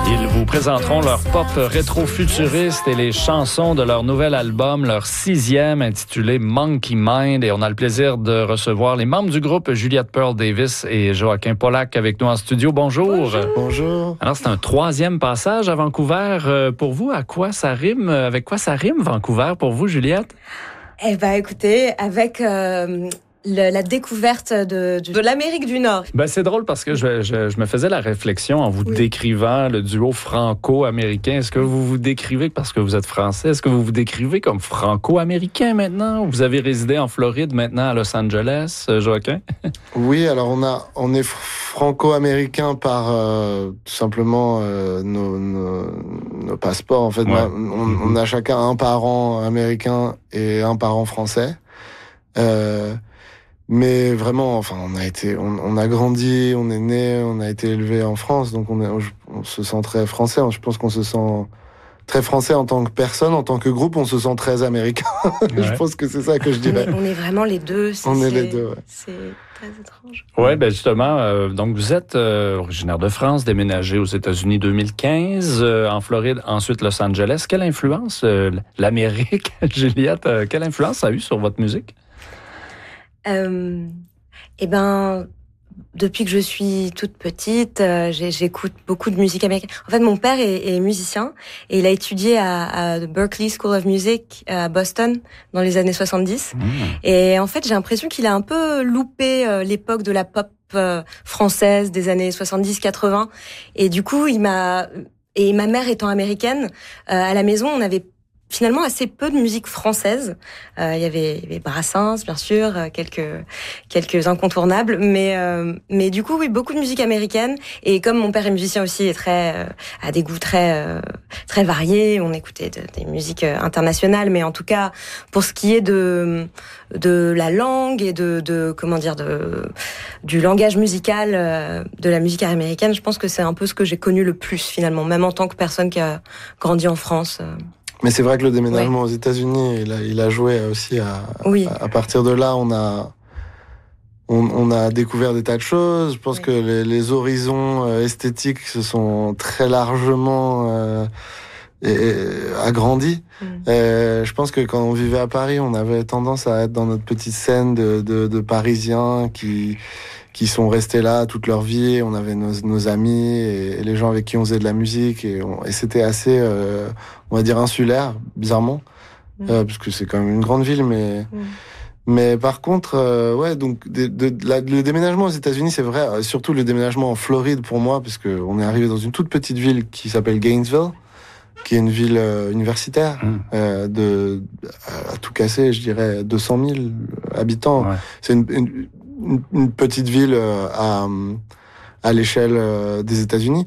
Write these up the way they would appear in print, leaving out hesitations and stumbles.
Ils vous présenteront leur pop rétro-futuriste et les chansons de leur nouvel album, leur 6e, intitulé Monkey Mind. Et on a le plaisir de recevoir les membres du groupe, Juliette Pearl Davis et Joaquin Polac, avec nous en studio. Bonjour. Bonjour. Alors, c'est un 3e passage à Vancouver pour vous. À quoi ça rime? Avec quoi ça rime, Vancouver, pour vous, Juliette? Eh ben, écoutez, avec la découverte de l'Amérique du Nord. Ben, c'est drôle parce que je me faisais la réflexion en vous décrivant le duo franco-américain. Est-ce que vous vous décrivez, parce que vous êtes français, est-ce que vous vous décrivez comme franco-américain maintenant? Vous avez résidé en Floride, maintenant à Los Angeles, Joaquin? Oui, alors on est franco-américain par tout simplement nos passeports. En fait, on a chacun un parent américain et un parent français. Mais vraiment, enfin, on a grandi, on est né, on a été élevé en France, donc on se sent très français. Je pense qu'on se sent très français en tant que personne, en tant que groupe, on se sent très américain. Ouais. Je pense que c'est ça que je dirais. On est vraiment les deux. On est les deux, ouais. C'est très étrange. Oui, ben justement, donc vous êtes originaire de France, déménagé aux États-Unis 2015, en Floride, ensuite Los Angeles. Quelle influence l'Amérique, Juliette, quelle influence ça a eu sur votre musique? Eh ben, depuis que je suis toute petite, j'écoute beaucoup de musique américaine. En fait, mon père est musicien et il a étudié à Berklee School of Music à Boston dans les années 70. Et en fait, j'ai l'impression qu'il a un peu loupé l'époque de la pop française des années 70-80. Et du coup, ma mère étant américaine, à la maison, on avait finalement assez peu de musique française. Il y avait Brassens, bien sûr, quelques incontournables, mais du coup, oui, beaucoup de musique américaine. Et comme mon père est musicien aussi, a des goûts très variés, on écoutait des musiques internationales, mais en tout cas, pour ce qui est de la langue et du langage musical de la musique américaine, je pense que c'est un peu ce que j'ai connu le plus finalement, même en tant que personne qui a grandi en France. Mais c'est vrai que le déménagement aux États-Unis, il a joué aussi à partir de là, on a découvert des tas de choses. Je pense que les horizons esthétiques se sont très largement agrandis. Je pense que quand on vivait à Paris, on avait tendance à être dans notre petite scène de Parisiens qui sont restés là toute leur vie. On avait nos amis et les gens avec qui on faisait de la musique et c'était assez, on va dire, insulaire, bizarrement, parce que c'est quand même une grande ville, mais par contre, donc le déménagement aux États-Unis, c'est vrai, surtout le déménagement en Floride pour moi, parce que on est arrivé dans une toute petite ville qui s'appelle Gainesville, qui est une ville universitaire, à tout casser, je dirais 200 000 habitants. Ouais. C'est une petite ville à l'échelle des États-Unis.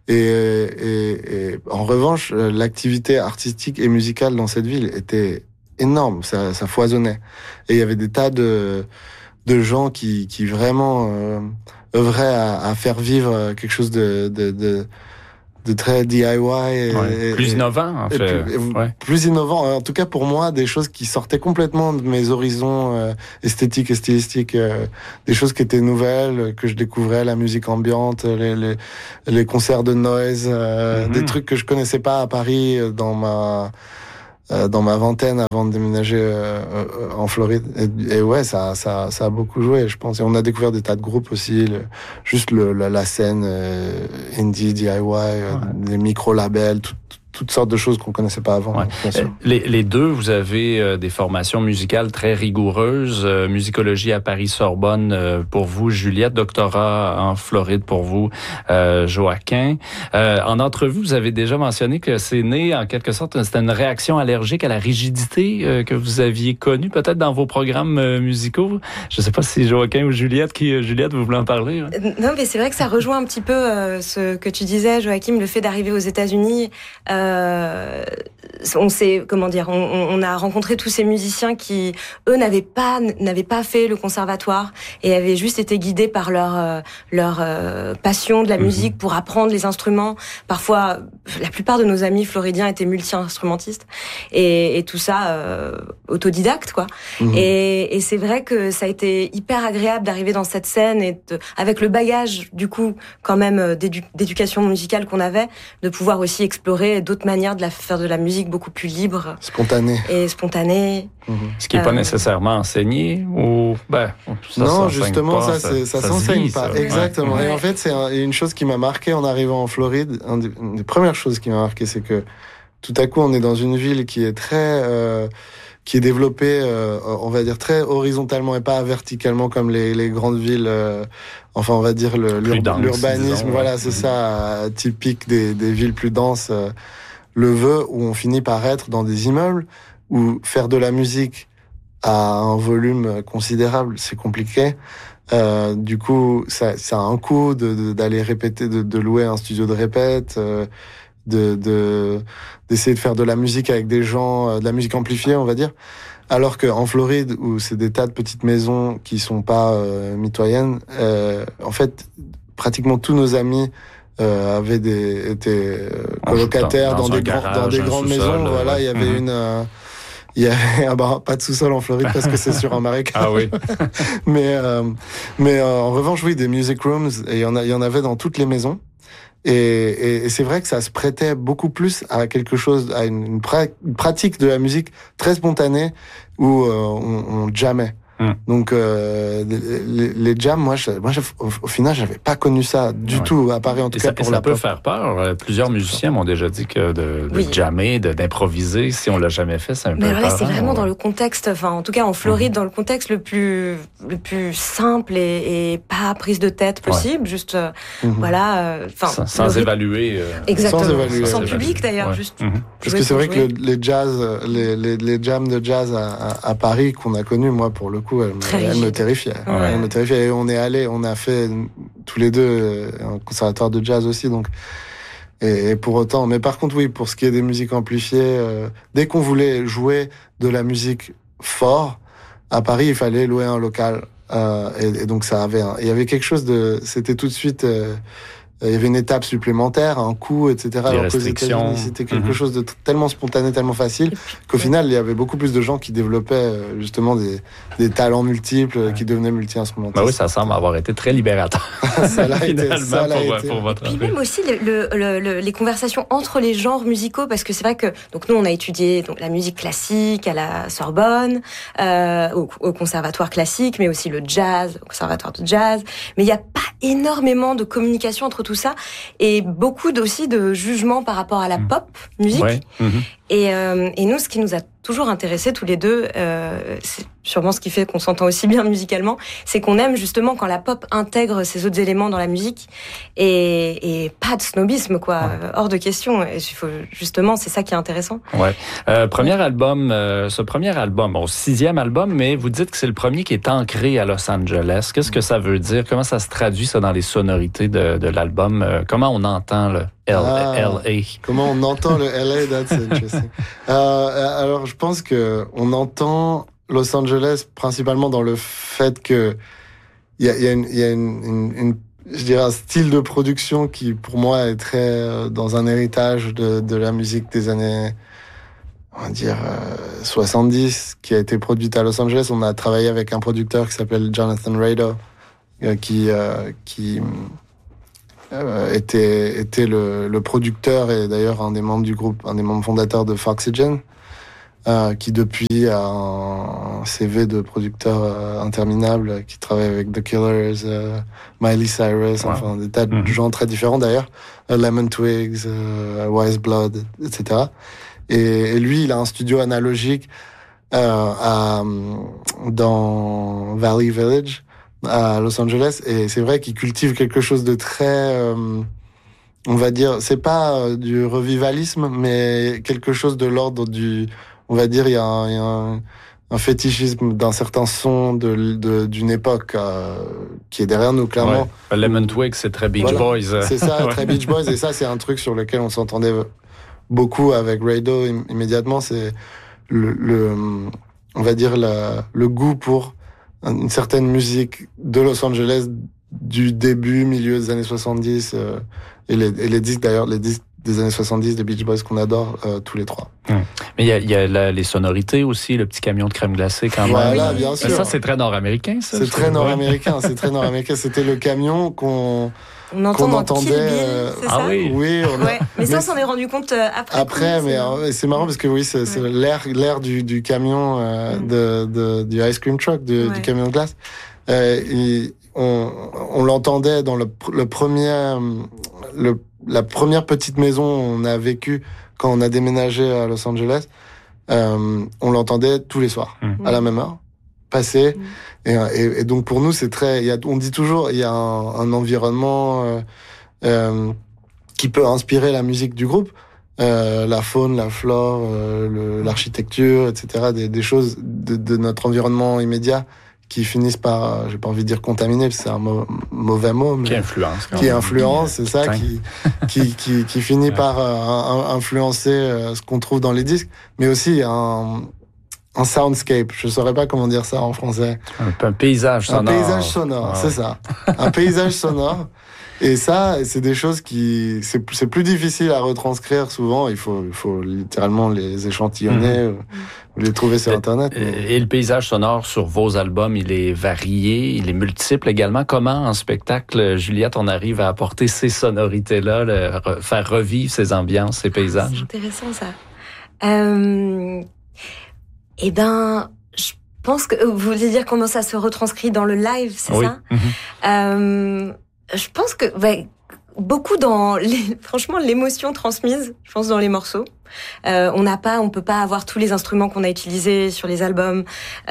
Et en revanche, l'activité artistique et musicale dans cette ville était énorme, ça foisonnait. Et il y avait des tas de gens qui vraiment œuvraient à faire vivre quelque chose de très DIY. Plus innovant, en fait. Plus innovant, en tout cas pour moi, des choses qui sortaient complètement de mes horizons esthétiques et stylistiques, des choses qui étaient nouvelles, que je découvrais, la musique ambiante, les concerts de noise, des trucs que je connaissais pas à Paris dans ma vingtaine avant de déménager en Floride. Et ouais, ça a beaucoup joué, je pense. Et on a découvert des tas de groupes aussi, la scène indie, DIY, des micro-labels, toutes sortes de choses qu'on connaissait pas avant. Ouais. Bien sûr. Les deux, vous avez des formations musicales très rigoureuses. Musicologie à Paris-Sorbonne pour vous, Juliette. Doctorat en Floride pour vous, Joaquin. En entrevue, vous avez déjà mentionné que c'est né, en quelque sorte, c'était une réaction allergique à la rigidité que vous aviez connue, peut-être dans vos programmes musicaux. Je sais pas si Joaquin ou Juliette, Juliette, vous voulez en parler? Non, mais c'est vrai que ça rejoint un petit peu ce que tu disais, Joachim, le fait d'arriver aux États-Unis on s'est, comment dire, on a rencontré tous ces musiciens qui, eux, n'avaient pas fait le conservatoire et avaient juste été guidés par leur passion de la musique pour apprendre les instruments. Parfois, la plupart de nos amis floridiens étaient multi-instrumentistes et tout ça autodidacte, quoi. Et c'est vrai que ça a été hyper agréable d'arriver dans cette scène et avec le bagage, du coup, quand même, d'éducation musicale qu'on avait, de pouvoir aussi explorer d'autres manières de faire de la musique beaucoup plus libre. Spontanée. Et spontanée. Ce qui n'est pas nécessairement enseigné ou, non, justement, pas, ça s'enseigne pas. Ça. Exactement. Ouais. Et en fait, c'est une chose qui m'a marqué en arrivant en Floride. Une des premières choses qui m'a marqué, c'est que tout à coup, on est dans une ville qui est qui est développée, on va dire, très horizontalement et pas verticalement comme les grandes villes, enfin, on va dire l'urbanisme, voilà, c'est ça, typique des villes plus denses, le veut, où on finit par être dans des immeubles, où faire de la musique à un volume considérable, c'est compliqué. Du coup, ça a un coût d'aller répéter, de louer un studio de répète, d'essayer de faire de la musique avec des gens, de la musique amplifiée, on va dire. Alors qu'en Floride, où c'est des tas de petites maisons qui sont pas mitoyennes, en fait, pratiquement tous nos amis étaient colocataires dans des grandes maisons. Voilà, il y avait il y avait pas de sous-sol en Floride parce que c'est sur un marécage. Ah oui. mais en revanche, oui, des music rooms, et il y en avait dans toutes les maisons. Et c'est vrai que ça se prêtait beaucoup plus à quelque chose, à une pratique de la musique très spontanée où on jammait. Donc les jams, moi au final, j'avais pas connu ça du tout à Paris, en tout cas pour la pop. Ça peut faire peur. Plusieurs musiciens m'ont déjà dit que de jammer, d'improviser, si on l'a jamais fait, c'est un peu peur. Mais là, c'est vraiment dans le contexte, enfin en tout cas en Floride, dans le contexte le plus simple et pas prise de tête possible, juste voilà, sans évaluer. Exactement. Sans public d'ailleurs, juste. Parce que c'est vrai que les jams de jazz à Paris qu'on a connus, moi pour le coup, elle me terrifiait. Ouais. Elle me terrifiait. Et on a fait tous les deux un conservatoire de jazz aussi, donc. Et pour autant, mais par contre, oui, pour ce qui est des musiques amplifiées, dès qu'on voulait jouer de la musique fort, à Paris, il fallait louer un local. Et donc il y avait quelque chose c'était tout de suite, il y avait une étape supplémentaire, un coût, etc. Des restrictions. C'était quelque chose de tellement spontané, tellement facile, qu'au final, il y avait beaucoup plus de gens qui développaient justement des talents multiples, qui devenaient multi-instrumentistes. Ben oui, ça semble avoir été très libérateur. Ça l'a été. Pour votre Puis même aussi les conversations entre les genres musicaux, parce que c'est vrai que donc nous on a étudié donc la musique classique à la Sorbonne, au conservatoire classique, mais aussi le jazz au conservatoire de jazz. Mais il y a pas énormément de communication entre tout ça et beaucoup aussi de jugement par rapport à la pop musique. Ouais. Et nous, ce qui nous a toujours intéressés tous les deux, c'est sûrement ce qui fait qu'on s'entend aussi bien musicalement, c'est qu'on aime justement quand la pop intègre ces autres éléments dans la musique et pas de snobisme, quoi, hors de question. Et justement, c'est ça qui est intéressant. Ouais. Premier album, ce premier album, 6e album, mais vous dites que c'est le premier qui est ancré à Los Angeles. Qu'est-ce que ça veut dire? Comment ça se traduit ça dans les sonorités de l'album? Comment on entend le LA? Comment on entend le LA? That's interesting. Alors, je pense que on entend Los Angeles principalement dans le fait que il y a je dirais un style de production qui pour moi est très dans un héritage de la musique des années, on va dire 70, qui a été produite à Los Angeles. On a travaillé avec un producteur qui s'appelle Jonathan Rado, qui était le producteur et d'ailleurs un des membres du groupe, un des membres fondateurs de Foxygen, qui depuis a un CV de producteur interminable, qui travaille avec The Killers, Miley Cyrus, enfin des tas de gens très différents d'ailleurs, Lemon Twigs, Wise Blood, etc. Et lui, il a un studio analogique dans Valley Village à Los Angeles, et c'est vrai qu'il cultive quelque chose de très, on va dire, c'est pas du revivalisme, mais quelque chose de l'ordre du, on va dire, il y a un fétichisme d'un certain son d'une époque qui est derrière nous, clairement. Ouais. Lemon Twigs, c'est très Beach Boys. C'est ça, très Beach Boys, et ça, c'est un truc sur lequel on s'entendait beaucoup avec Rado immédiatement, c'est on va dire le goût pour une certaine musique de Los Angeles du début, milieu des années 70, et les disques d'ailleurs, les disques des années 70 des Beach Boys qu'on adore tous les trois. Mais il y a les sonorités aussi, le petit camion de crème glacée quand même. Voilà, bien sûr. Ça, c'est très nord-américain, ça? C'est très nord-américain, c'est très nord-américain. C'était le camion qu'on entendait. Kill Bill, c'est ça? Oui. Ouais. Mais ça, on s'en est rendu compte après. Après, mais c'est marrant parce que oui, c'est l'air du camion du ice cream truck, du camion de glace. On l'entendait dans la première petite maison on a vécu quand on a déménagé à Los Angeles. On l'entendait tous les soirs à la même heure passer. Et donc pour nous c'est on dit toujours il y a un environnement qui peut inspirer la musique du groupe, la faune, la flore, l'architecture, etc. Des choses de notre environnement immédiat qui finissent par, j'ai pas envie de dire contaminé, parce que c'est un mauvais mot, mais qui influence, c'est ça, qui finit par influencer ce qu'on trouve dans les disques, mais aussi un soundscape. Je saurais pas comment dire ça en français. Un paysage sonore. Un paysage sonore, c'est ça. Un paysage sonore. Et ça, c'est des choses c'est plus difficile à retranscrire souvent. Il faut littéralement les échantillonner, ou les trouver sur Internet. Et le paysage sonore sur vos albums, il est varié, il est multiple également. Comment, en spectacle, Juliette, on arrive à apporter ces sonorités-là, faire revivre ces ambiances, ces paysages? C'est intéressant, ça. Je pense que vous voulez dire comment ça se retranscrit dans le live, c'est ça? Je pense que beaucoup dans franchement l'émotion transmise, je pense, dans les morceaux. On peut pas avoir tous les instruments qu'on a utilisés sur les albums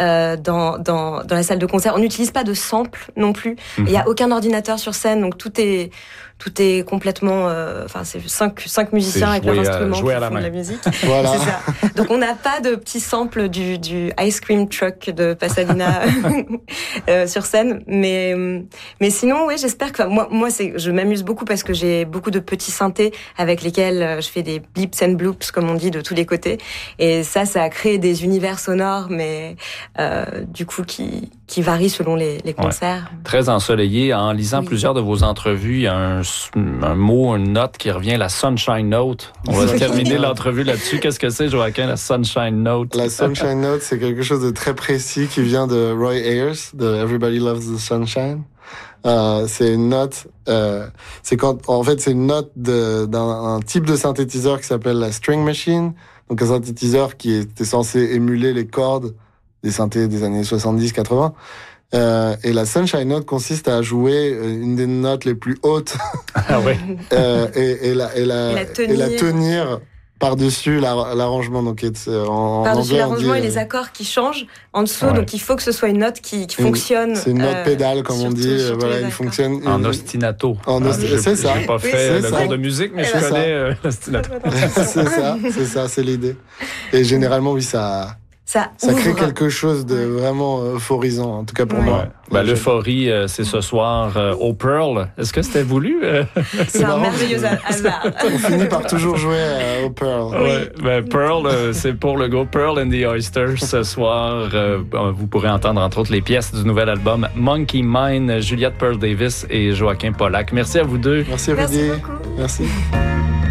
dans la salle de concert. On n'utilise pas de sample non plus. Il y a aucun ordinateur sur scène, donc tout est complètement. C'est cinq musiciens avec leur instrument qui font de la musique. Voilà. C'est ça. Donc on n'a pas de petits samples du ice cream truck de Pasadena sur scène, mais sinon, oui, j'espère que moi je m'amuse beaucoup parce que j'ai beaucoup de petits synthés avec lesquels je fais des blips and bloops, comme on dit, de tous les côtés. Et ça a créé des univers sonores, mais du coup qui varient selon les concerts. Ouais. Très ensoleillé. En lisant plusieurs de vos entrevues, il y a un mot, une note qui revient, la Sunshine Note. On va terminer l'entrevue là-dessus. Qu'est-ce que c'est, Joaquin, la Sunshine Note? La Sunshine Note, c'est quelque chose de très précis qui vient de Roy Ayers, de Everybody Loves the Sunshine. C'est une note, c'est une note d'un type de synthétiseur qui s'appelle la string machine. Donc un synthétiseur qui était censé émuler les cordes des synthés des années 70-80. Et la Sunshine Note consiste à jouer une des notes les plus hautes. Ah ouais. et la tenir par-dessus l'arrangement. Donc, par-dessus l'arrangement et les accords qui changent en dessous. Ouais. Donc, il faut que ce soit une note qui fonctionne. C'est une note pédale, comme on dit. Voilà, il fonctionne. En ostinato. C'est ça. J'ai pas fait le cours de musique, mais je connais l'ostinato. C'est ça, c'est l'idée. Et généralement, oui, ça crée quelque chose de vraiment euphorisant, en tout cas pour moi. L'euphorie, c'est ce soir au Pearl. Est-ce que c'était voulu? C'est un merveilleux hasard. On finit par toujours jouer au Pearl. Pearl, c'est pour le groupe Pearl and the Oysters ce soir. Vous pourrez entendre entre autres les pièces du nouvel album Monkey Mind, Juliette Pearl Davis et Joaquin Pollack. Merci à vous deux. Merci Rudy. Merci beaucoup. Merci.